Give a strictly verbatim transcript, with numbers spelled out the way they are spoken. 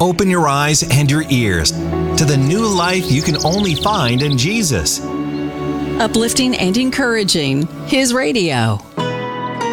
open your eyes and your ears to the new life you can only find in Jesus. Uplifting and encouraging His radio.